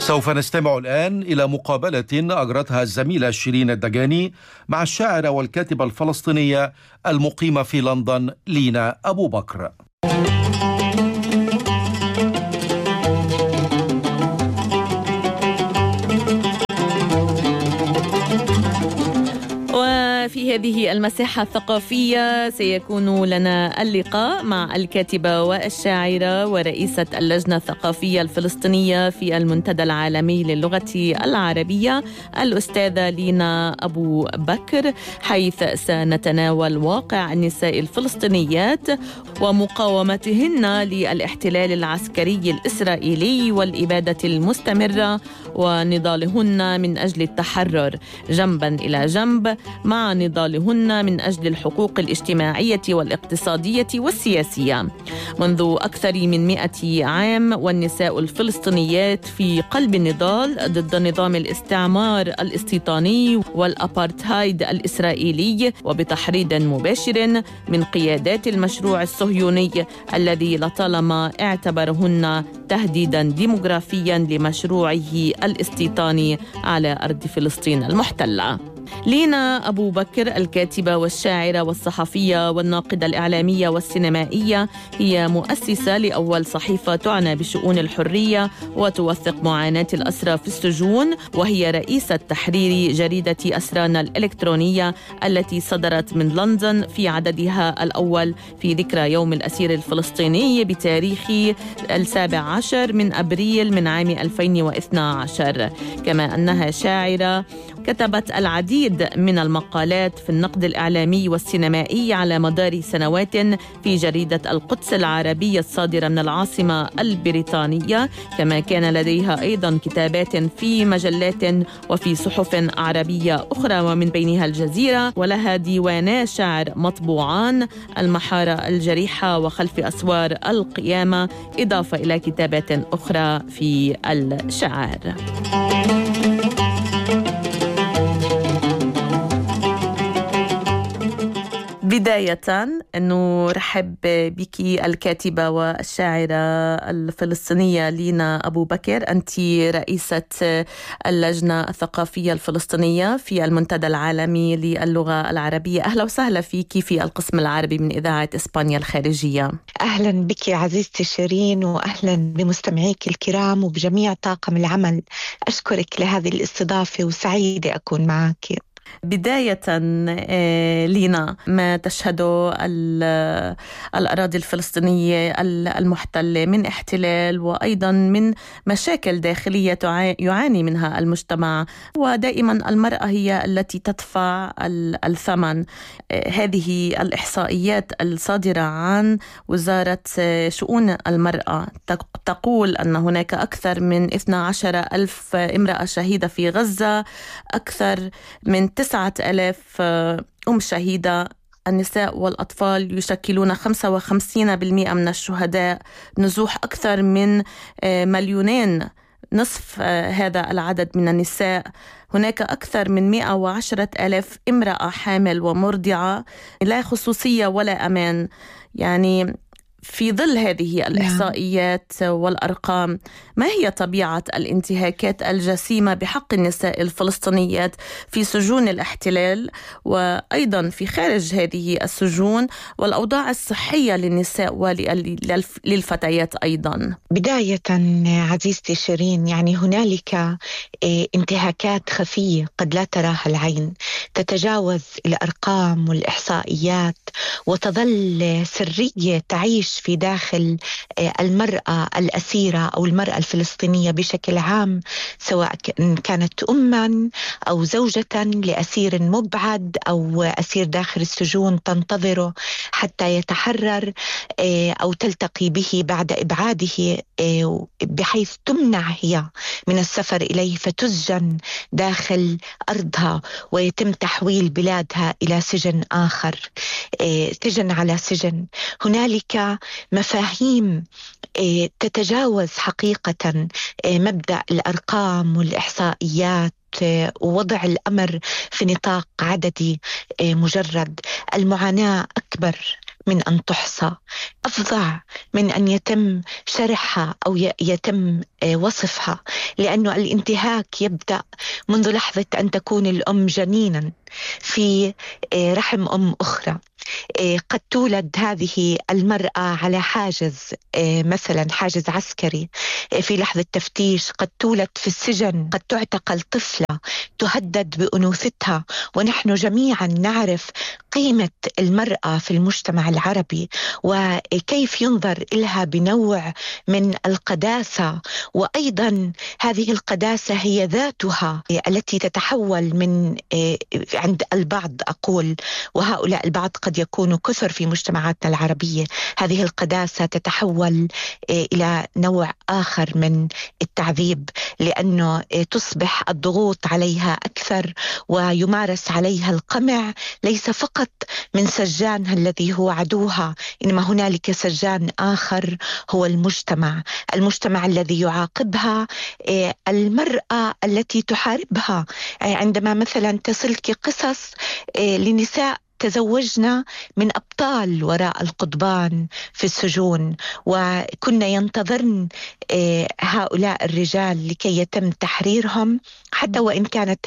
سوف نستمع الآن إلى مقابلة أجرتها الزميلة شيرين الدجاني مع الشاعرة والكاتبة الفلسطينية المقيمة في لندن لينا أبو بكر. في هذه المساحة الثقافية سيكون لنا اللقاء مع الكاتبة والشاعرة ورئيسة اللجنة الثقافية الفلسطينية في المنتدى العالمي للغة العربية الأستاذة لينا أبو بكر، حيث سنتناول واقع النساء الفلسطينيات ومقاومتهن للاحتلال العسكري الإسرائيلي والإبادة المستمرة ونضالهن من أجل التحرر جنبا إلى جنب مع نضالهن من أجل الحقوق الاجتماعية والاقتصادية والسياسية. منذ أكثر من 100 عام والنساء الفلسطينيات في قلب النضال ضد نظام الاستعمار الاستيطاني والأبارتهايد الإسرائيلي، وبتحريض مباشر من قيادات المشروع الصهيوني الذي لطالما اعتبرهن تهديدا ديموغرافيا لمشروعه الاستيطاني على أرض فلسطين المحتلة. لينا أبو بكر الكاتبة والشاعرة والصحفية والناقدة الإعلامية والسينمائية، هي مؤسسة لأول صحيفة تعنى بشؤون الحرية وتوثق معاناة الأسرى في السجون، وهي رئيسة تحرير جريدة أسرانا الإلكترونية التي صدرت من لندن في عددها الأول في ذكرى يوم الأسير الفلسطيني بتاريخ 17 من أبريل من عام 2012. كما أنها شاعرة كتبت العديد من المقالات في النقد الإعلامي والسينمائي على مدار سنوات في جريدة القدس العربية الصادرة من العاصمة البريطانية. كما كان لديها أيضا كتابات في مجلات وفي صحف عربية أخرى ومن بينها الجزيرة، ولها ديوانا شعر مطبوعان، المحارة الجريحة وخلف أسوار القيامة، إضافة إلى كتابات أخرى في الشعر. بداية أنه رحب بك الكاتبة والشاعرة الفلسطينية لينا أبو بكر، أنت رئيسة اللجنة الثقافية الفلسطينية في المنتدى العالمي للغة العربية. أهلا وسهلا فيك في القسم العربي من إذاعة إسبانيا الخارجية. أهلا بك عزيزتي شيرين، وأهلا بمستمعيك الكرام وبجميع طاقم العمل. أشكرك لهذه الاستضافة وسعيدة أكون معك. بداية لينا، ما تشهده الأراضي الفلسطينية المحتلة من احتلال وأيضا من مشاكل داخلية يعاني منها المجتمع، ودائما المرأة هي التي تدفع الثمن. هذه الإحصائيات الصادرة عن وزارة شؤون المرأة تقول أن هناك أكثر من 12,000 امرأة شهيدة في غزة، أكثر من 9,000 أم شهيدة. النساء والأطفال يشكلون 55% من الشهداء، نزوح أكثر من 2,000,000، نصف هذا العدد من النساء. هناك أكثر من 110,000 امرأة حامل ومرضعة، لا خصوصية ولا أمان. يعني في ظل هذه الإحصائيات والأرقام، ما هي طبيعة الانتهاكات الجسيمة بحق النساء الفلسطينيات في سجون الاحتلال وأيضا في خارج هذه السجون، والأوضاع الصحية للنساء وللفتيات أيضا؟ بداية عزيزتي شيرين، يعني هنالك انتهاكات خفية قد لا تراها العين، تتجاوز الأرقام والإحصائيات وتظل سرية تعيش في داخل المرأة الأسيرة أو المرأة الفلسطينية بشكل عام، سواء كانت أما أو زوجة لأسير مبعد أو أسير داخل السجون تنتظره حتى يتحرر أو تلتقي به بعد إبعاده، بحيث تمنع هي من السفر إليه فتسجن داخل أرضها ويتم تحويل بلادها إلى سجن آخر، سجن على سجن. هنالك مفاهيم تتجاوز حقيقة مبدأ الأرقام والإحصائيات ووضع الأمر في نطاق عددي مجرد. المعاناة أكبر من أن تحصى، أفظع من أن يتم شرحها أو يتم وصفها، لأنه الانتهاك يبدأ منذ لحظة أن تكون الأم جنينا في رحم أم أخرى. قد تولد هذه المرأة على حاجز، مثلا حاجز عسكري في لحظة تفتيش، قد تولد في السجن، قد تعتقل طفلة تهدد بأنوثتها. ونحن جميعا نعرف قيمة المرأة في المجتمع العربي وكيف ينظر إلها بنوع من القداسة، وأيضا هذه القداسة هي ذاتها التي تتحول من عند البعض، أقول وهؤلاء البعض قد يكونوا كثر في مجتمعاتنا العربية، هذه القداسة تتحول إلى نوع آخر من التعذيب، لأنه تصبح الضغوط عليها أكثر ويمارس عليها القمع، ليس فقط من سجانها الذي هو عدوها، إنما هنالك سجان آخر هو المجتمع الذي يعاقبها، المرأة التي تحاربها. عندما مثلا تصلك قصص لنساء تزوجنا من أبطال وراء القضبان في السجون، وكنا ينتظرن هؤلاء الرجال لكي يتم تحريرهم، حتى وإن كانت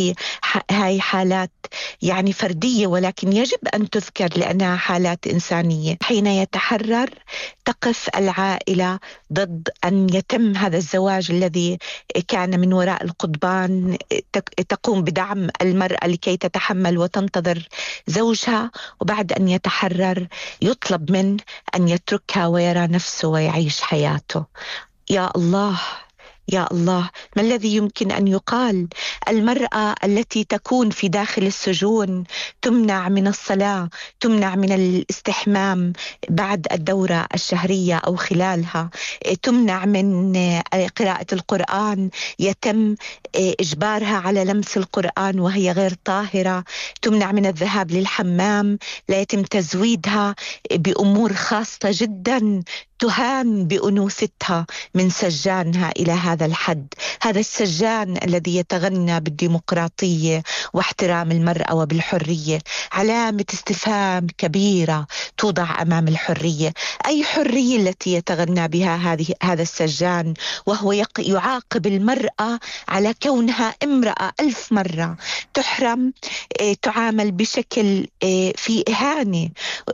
هاي حالات يعني فردية، ولكن يجب أن تذكر لأنها حالات إنسانية. حين يتحرر تقف العائلة ضد أن يتم هذا الزواج الذي كان من وراء القضبان، تقوم بدعم المرأة لكي تتحمل وتنتظر زوجها، وبعد أن يتحرر يطلب منه أن يتركها ويرى نفسه ويعيش حياته. يا الله يا الله، ما الذي يمكن أن يقال؟ المرأة التي تكون في داخل السجون تمنع من الصلاة، تمنع من الاستحمام بعد الدورة الشهرية أو خلالها، تمنع من قراءة القرآن، يتم إجبارها على لمس القرآن وهي غير طاهرة، تمنع من الذهاب للحمام، لا يتم تزويدها بأمور خاصة جدا، تهان بأنوثتها من سجانها إلى هذا الحد. هذا السجان الذي يتغنى بالديمقراطية واحترام المرأة وبالحرية، علامة استفهام كبيرة توضع أمام الحرية. أي حرية التي يتغنى بها هذا السجان، وهو يعاقب المرأة على كونها امرأة 1000 مرة، تحرم، تعامل بشكل في إهانة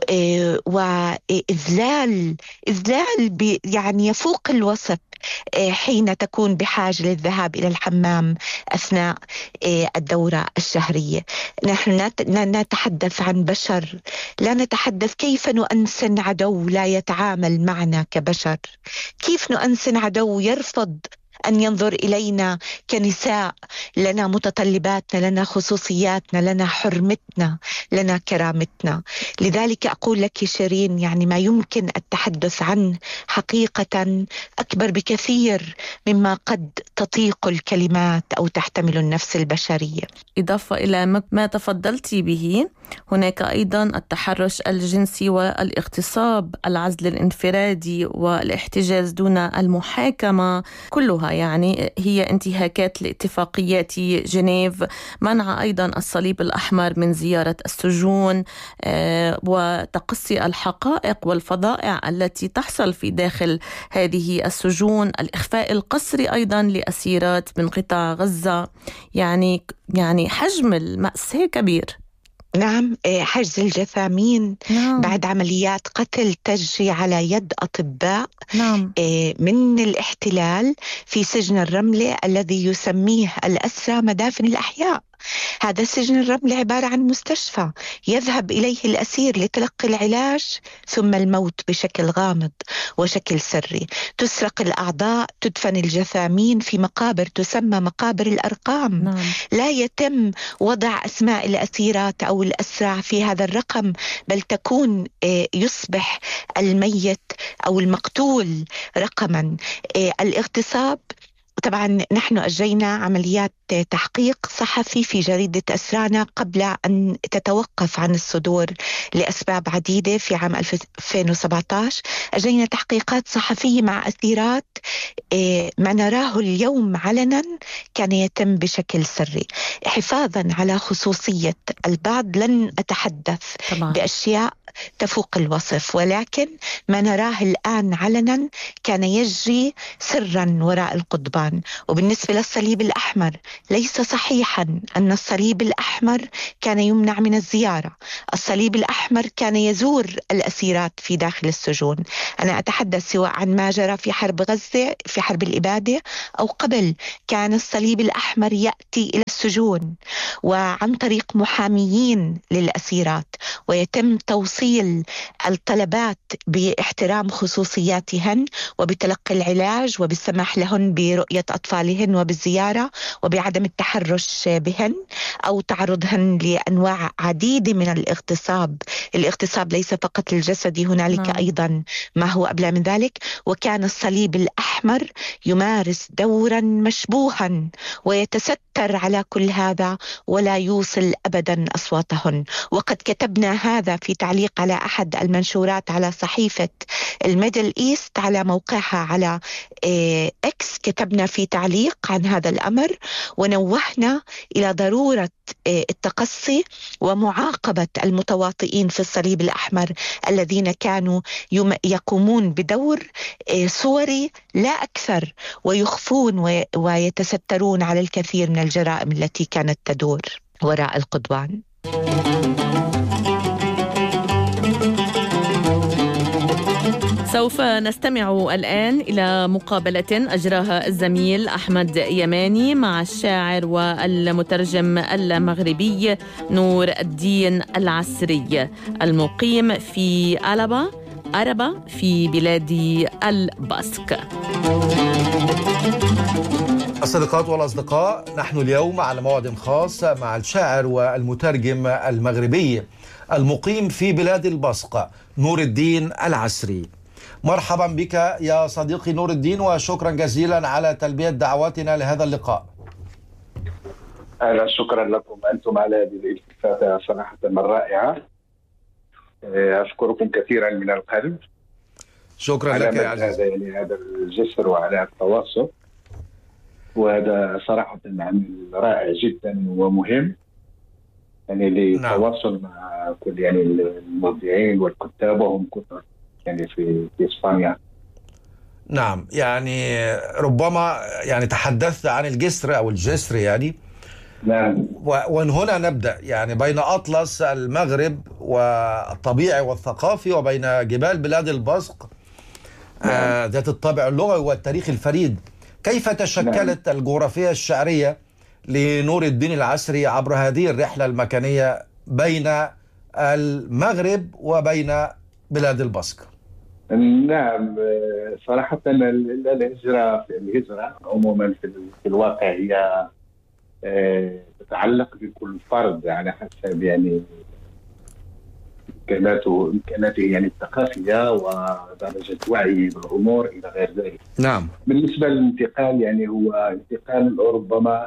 وإذلال يعني يفوق الوصف حين تكون بحاجة للذهاب إلى الحمام أثناء الدورة الشهرية. نحن نتحدث عن بشر، لا نتحدث كيف نؤنسن عدو لا يتعامل معنا كبشر، كيف نؤنسن عدو يرفض أن ينظر إلينا كنساء، لنا متطلباتنا، لنا خصوصياتنا، لنا حرمتنا، لنا كرامتنا. لذلك أقول لك شيرين، يعني ما يمكن التحدث عنه حقيقة أكبر بكثير مما قد تطيق الكلمات أو تحتمل النفس البشرية. إضافة إلى ما تفضلتي به، هناك أيضا التحرش الجنسي والاغتصاب، العزل الانفرادي والاحتجاز دون المحاكمة، كلها يعني هي انتهاكات لاتفاقيات جنيف. منع أيضا الصليب الأحمر من زيارة السجون، وتقصي الحقائق والفظائع التي تحصل في داخل هذه السجون، الإخفاء القسري أيضا لأسيرات من قطاع غزة. يعني حجم المأساة كبير. نعم، حجز الجثامين نعم. بعد عمليات قتل تجري على يد أطباء نعم. من الاحتلال في سجن الرملة الذي يسميه الأسرى مدافن الأحياء. هذا سجن الرملة عبارة عن مستشفى يذهب إليه الأسير لتلقي العلاج ثم الموت بشكل غامض وشكل سري. تسرق الأعضاء، تدفن الجثامين في مقابر تسمى مقابر الأرقام. نعم. لا يتم وضع أسماء الأسيرات أو الأسرى في هذا الرقم، بل تكون يصبح الميت أو المقتول رقما. الاغتصاب طبعا نحن أجرينا عمليات تحقيق صحفي في جريدة أسرانا قبل أن تتوقف عن الصدور لأسباب عديدة. في عام 2017 أجرينا تحقيقات صحفية مع أثيرات ما نراه اليوم علنا كان يتم بشكل سري حفاظا على خصوصية البعض. لن أتحدث طبعا. بأشياء تفوق الوصف، ولكن ما نراه الآن علنا كان يجري سرا وراء القضبان. وبالنسبة للصليب الأحمر، ليس صحيحا أن الصليب الأحمر كان يمنع من الزيارة. الصليب الأحمر كان يزور الأسيرات في داخل السجون. أنا أتحدث سواء عن ما جرى في حرب غزة، في حرب الإبادة، أو قبل. كان الصليب الأحمر يأتي إلى السجون وعن طريق محاميين للأسيرات، ويتم توصيل الطلبات باحترام خصوصياتهن وبتلقي العلاج وبالسماح لهن برؤية أطفالهن وبالزيارة وبعدم التحرش بهن أو تعرضهن لأنواع عديدة من الاغتصاب. الاغتصاب ليس فقط الجسدي، هنالك أيضا ما هو أبلى من ذلك. وكان الصليب الأحمر يمارس دورا مشبوها ويتستر على كل هذا ولا يوصل أبدا أصواتهن. وقد كتبنا هذا في تعليق على أحد المنشورات على صحيفة الميدل إيست على موقعها على إكس. كتبنا في تعليق عن هذا الأمر ونوهنا إلى ضرورة التقصي ومعاقبة المتواطئين في الصليب الأحمر الذين كانوا يقومون بدور صوري لا أكثر، ويخفون ويتسترون على الكثير من الجرائم التي كانت تدور وراء القضبان. سوف نستمع الآن إلى مقابلة أجراها الزميل أحمد يماني مع الشاعر والمترجم المغربي نور الدين العسري المقيم في أربا في بلاد الباسك. الصديقات والأصدقاء، نحن اليوم على موعد خاص مع الشاعر والمترجم المغربي المقيم في بلاد الباسك نور الدين العسري. مرحبا بك يا صديقي نور الدين، وشكرا جزيلا على تلبية دعواتنا لهذا اللقاء. أهلا، شكرا لكم أنتم على هذه الاستفادة صراحة رائعة. أشكركم كثيرا من القلب. شكرا لك يا عزيز. هذا الجسر وعلى التواصل، وهذا صراحة عمل رائع جدا ومهم للتواصل مع كل المبدعين والكتاب، وهم كثر في إسبانيا. نعم، ربما تحدثت عن الجسر أو الجسر نعم. ومن هنا نبدأ بين أطلس المغرب والطبيعي والثقافي وبين جبال بلاد الباسك ذات الطابع اللغوي والتاريخ الفريد. كيف تشكلت الجغرافية الشعرية لنور الدين العسري عبر هذه الرحلة المكانية بين المغرب وبين بلاد الباسك؟ نعم، صراحة الهجرة عموما في الواقع هي تتعلق بكل فرد على حسب إمكاناته الثقافية ودرجة وعيه بالأمور إلى غير ذلك. نعم. بالنسبة للانتقال هو انتقال ربما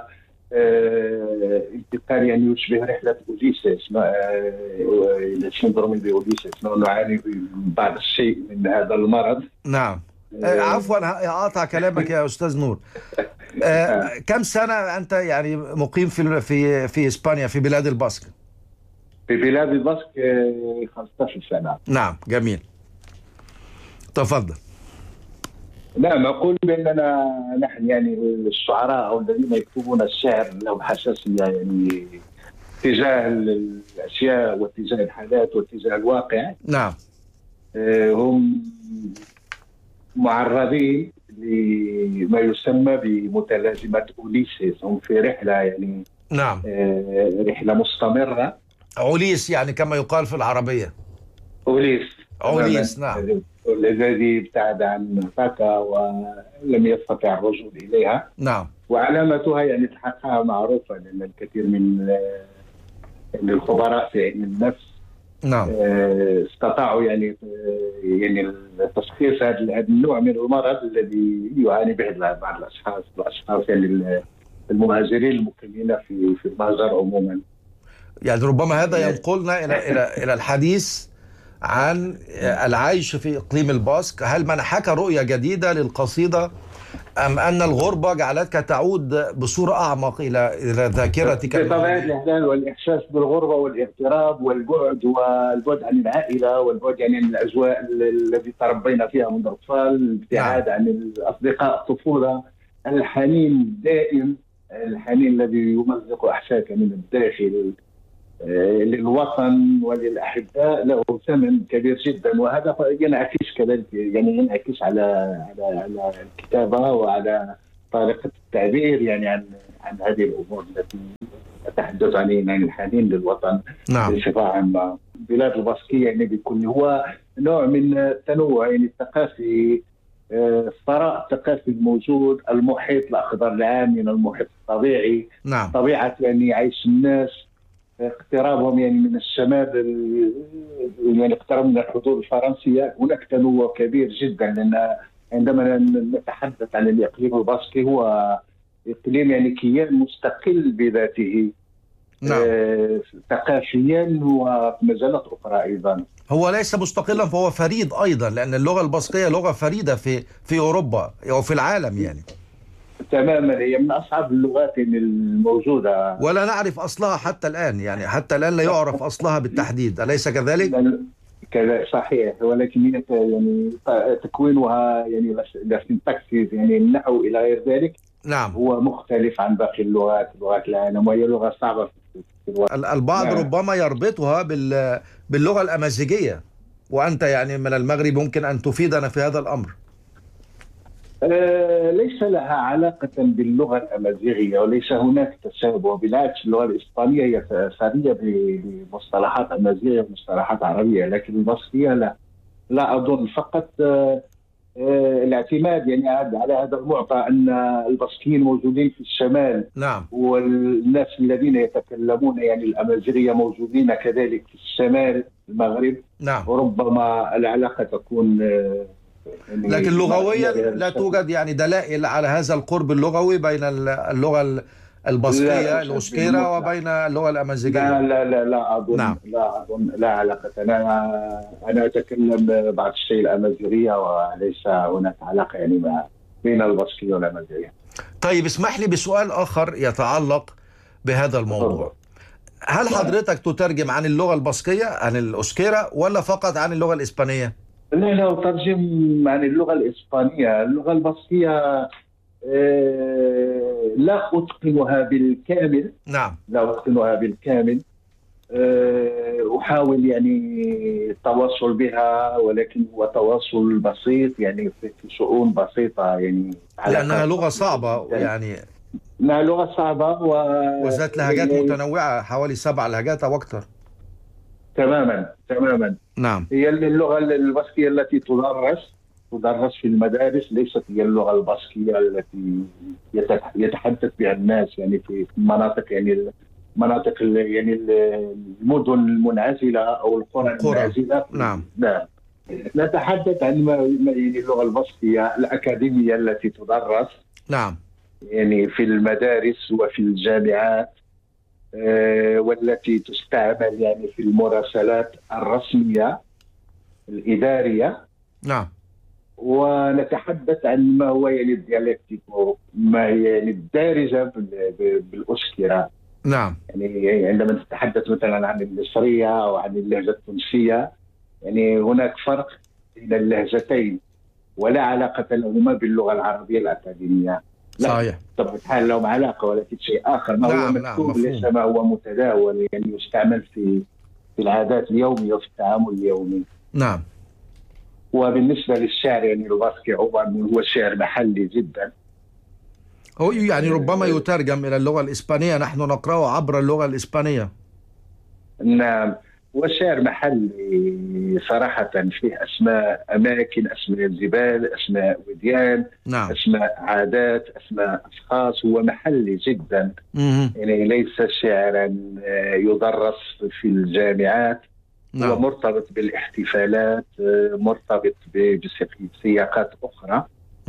انتقال يشبه رحلة أوديسيس، سندروم أوديسيس. نعاني بعض الشيء من هذا المرض. نعم. عفوا أقطع كلامك يا أستاذ نور. كم سنة أنت مقيم في إسبانيا في بلاد الباسك؟ في بلاد الباسك 15 سنة. نعم، جميل، تفضل. نعم، أقول بأننا نحن الشعراء أو الذين يكتبون الشعر لهم حساسية تجاه الأشياء واتجاه الحالات واتجاه الواقع. نعم. هم معرضين لما يسمى بمتلازمة أوليسيس. هم في رحلة نعم، رحلة مستمرة. أوليس كما يقال في العربية. أوليس نعم. الذي ابتعد عن فاكا ولم يستطع الرجوع إليها. نعم. وعلامتها الحقها معروفة، لأن الكثير من الخبراء في علم النفس نعم. استطاعوا يعني تشخيص هذا النوع من المرض الذي يعاني به بعض الاشخاص يعني المهاجرين المقيمين في المهجر عموما. يعني ربما هذا ينقلنا الى الحديث عن العيش في اقليم الباسك. هل منحك رؤية جديدة للقصيدة ام ان الغربة جعلتك تعود بصورة اعمق الى ذاكرتك؟ بطبيعة الحال والاحساس بالغربة والاغتراب والبعد عن العائلة والبعد عن الاجواء التي تربينا فيها منذ الاطفال، الابتعاد عن الاصدقاء الطفولة، الحنين الدائم، الحنين الذي يمزق احشاك من الداخل للوطن وللأحباء له ثمن كبير جدا. وهذا ينعكس كذلك يعني ينعكس على الكتابة وعلى طريقة التعبير يعني عن هذه الأمور التي أتحدث عن الحنين للوطن. نعم. بصفة عامة البلاد الباسكية يعني بيكون هو نوع من التنوع يعني الثقافي، الثراء الثقافي الموجود، المحيط الأخضر العام من المحيط الطبيعي. نعم. طبيعة يعني عيش الناس، اقترابهم يعني من الشمال، يعني اقتراب من الحدود الفرنسية. هناك تنوع كبير جدا، لأن عندما نتحدث عن الإقليم الباسكي هو إقليم يعني كيان مستقل بذاته. نعم. ثقافيا وفي مجالات أخرى أيضا. هو ليس مستقلا، فهو فريد أيضا، لأن اللغة الباسكية لغة فريدة في أوروبا وفي العالم يعني. تماما، هي من أصعب اللغات الموجودة ولا نعرف أصلها حتى الآن، يعني حتى الآن لا يعرف أصلها بالتحديد، أليس كذلك؟ كذا صحيح، ولكن هي يعني تكوينها يعني لا سنتاكسيس يعني النحو إلى غير ذلك. نعم. هو مختلف عن باقي لغات العالم، وهي لغة صعبة في الوقت. البعض ربما يربطها باللغة الأمازيغية، وأنت يعني من المغرب ممكن أن تفيدنا في هذا الأمر. ليس لها علاقة باللغة الأمازيغية وليس هناك تشابه، بالعكس اللغة الإسبانية هي ثرية بمصطلحات أمازيغية ومصطلحات عربية، لكن الباسكية لا أظن. فقط الاعتماد يعني على هذا المعطى أن الباسكيين موجودين في الشمال. نعم. والناس الذين يتكلمون يعني الأمازيغية موجودين كذلك في الشمال المغرب. نعم. وربما العلاقة تكون لكن لغويا لا توجد يعني دلائل على هذا القرب اللغوي بين اللغة الباسكية الأوسكيرة وبين اللغة الأمازيغية. لا أظن. نعم. لا أظن، لا علاقة. أنا أتكلم بعض الشيء الأمازيغية وليس هناك علاقة يعني بين الباسكية والأمازيغية. طيب اسمح لي بسؤال آخر يتعلق بهذا الموضوع. هل حضرتك تترجم عن اللغة الباسكية عن الأوسكيرة ولا فقط عن اللغة الإسبانية؟ لا أترجم عن اللغة الإسبانية. اللغة الباسكية لا أتقنها بالكامل. نعم. لا أتقنها بالكامل. أحاول يعني التواصل بها، ولكن هو تواصل بسيط يعني في شؤون بسيطة يعني. لأنها لغة صعبة يعني. إنها لغة صعبة وذات لهجات متنوعة، حوالي 7 لهجات أو أكثر. تماما. نعم. هي اللغة الباسكية التي تدرس في المدارس، ليست هي اللغة الباسكية التي يتحدث بها الناس يعني في مناطق يعني يعني المدن المنعزلة أو القرى المنعزلة. نعم. نتحدث عن يعني اللغة الباسكية الأكاديمية التي تدرس. نعم. يعني في المدارس وفي الجامعات، والتي تستعمل يعني في المراسلات الرسمية الإدارية. نعم. ونتحدث عن ما هو يعني الديالكتيكو، ما هي يعني الدارجة بالأوسكيرة. نعم. يعني عندما تتحدث مثلا عن المصرية أو عن اللهجة التونسية، يعني هناك فرق بين اللهجتين ولا علاقة لهما باللغة العربية الأكاديمية. صحيح. طبعا الحال لهم علاقة، ولكن شيء آخر. ما هو مكتوب ليس ما هو متداول يعني يستعمل في العادات اليومية وفي التعامل اليومي. نعم. وبالنسبة للشعر يعني الباسكي هو شعر محلي جدا. هو يعني ربما يترجم إلى اللغة الإسبانية، نحن نقرأه عبر اللغة الإسبانية. نعم. وشعر محلي صراحة، فيه أسماء أماكن، أسماء جبال، أسماء وديان. نعم. أسماء عادات، أسماء أشخاص. هو محلي جدا. يعني ليس شعرا يدرس في الجامعات. نعم. هو مرتبط بالاحتفالات، مرتبط بسياقات أخرى.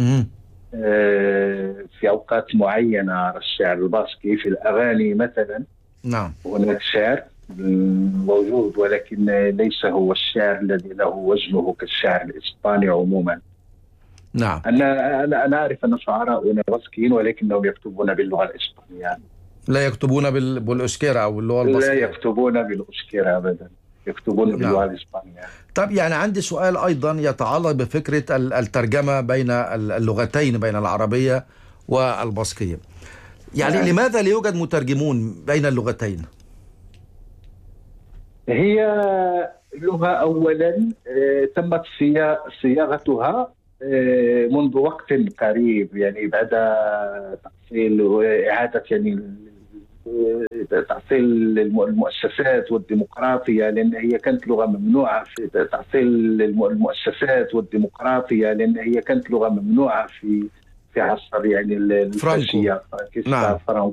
في أوقات معينة على الشعر الباسكي في الأغاني مثلا نعم هناك شعر موجود، ولكن ليس هو الشعر الذي له وزنه كالشعر الإسباني عموما. نعم. أنا أعرف أن شعراءنا باسكيين ولكنهم يكتبون باللغة الإسبانية، لا يكتبون بالأوشكيرا أو اللغة الباسكية. لا يكتبون بالأوشكيرا أبدا، يكتبون باللغة الإسبانية. طب يعني عندي سؤال أيضا يتعلق بفكرة الترجمة بين اللغتين، بين العربية والباسكية. يعني لماذا لا يوجد مترجمون بين اللغتين؟ هي لغة أولا تمت صياغتها منذ وقت قريب، يعني بعد تحصيل وإعادة يعني تحصيل المؤسسات والديمقراطية، لأن هي كانت لغة ممنوعة في تحصيل المؤسسات والديمقراطية، لأن هي كانت لغة ممنوعة في عصر يعني الفاشية. نعم.